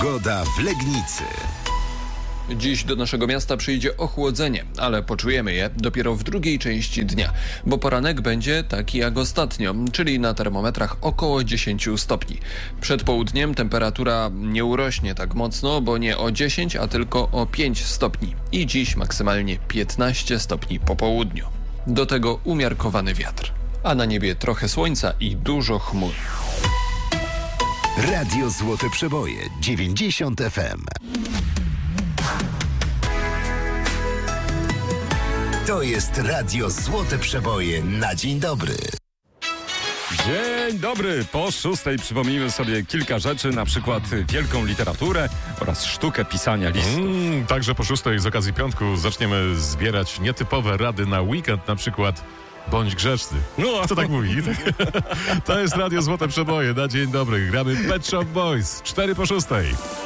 Pogoda w Legnicy. Dziś do naszego miasta przyjdzie ochłodzenie, ale poczujemy je dopiero w drugiej części dnia, bo poranek będzie taki jak ostatnio, czyli na termometrach około 10 stopni. Przed południem temperatura nie urośnie tak mocno, bo nie o 10, a tylko o 5 stopni. I dziś maksymalnie 15 stopni po południu. Do tego umiarkowany wiatr, a na niebie trochę słońca i dużo chmur. Radio Złote Przeboje 90 FM. To jest Radio Złote Przeboje na dzień dobry. Dzień dobry. Po 6 przypomnijmy sobie kilka rzeczy, na przykład wielką literaturę oraz sztukę pisania listów. Także po 6 z okazji piątku zaczniemy zbierać nietypowe rady na weekend, na przykład bądź grzeczny. No, a kto tak mówi? To jest Radio Złote Przeboje na dzień dobry. Gramy Pet Shop Boys 4 po 6.